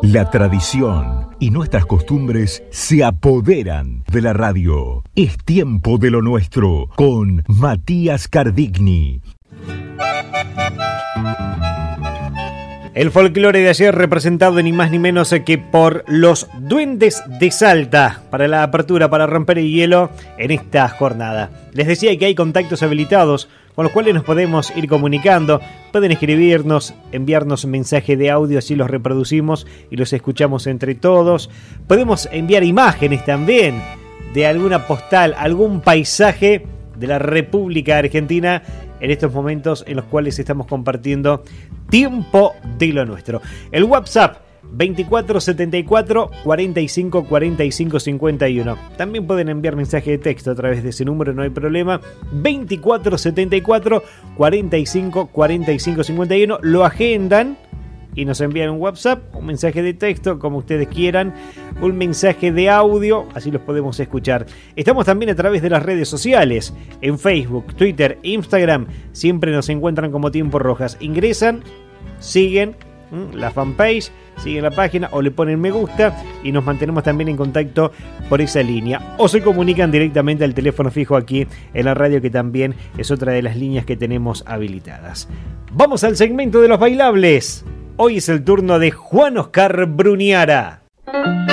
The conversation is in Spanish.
La tradición y nuestras costumbres se apoderan de la radio. Es tiempo de lo nuestro con Matías Cardigni. El folclore de ayer representado ni más ni menos que por los Duendes de Salta para la apertura, para romper el hielo en esta jornada. Les decía que hay contactos habilitados con los cuales nos podemos ir comunicando. Pueden escribirnos, enviarnos un mensaje de audio, así los reproducimos y los escuchamos entre todos. Podemos enviar imágenes también de alguna postal, algún paisaje de la República Argentina en estos momentos en los cuales estamos compartiendo tiempo de lo nuestro. El WhatsApp 2474 45 45 51. También pueden enviar mensaje de texto a través de ese número, no hay problema. 2474 45 45 51. Lo agendan y nos envían un WhatsApp, un mensaje de texto, como ustedes quieran, un mensaje de audio, así los podemos escuchar. Estamos también a través de las redes sociales, en Facebook, Twitter, Instagram, siempre nos encuentran como Tiempo Rojas. Ingresan, siguen la fanpage, siguen la página o le ponen me gusta y nos mantenemos también en contacto por esa línea. O se comunican directamente al teléfono fijo aquí en la radio, que también es otra de las líneas que tenemos habilitadas. Vamos al segmento de los bailables. Hoy es el turno de Juan Oscar Bruniara.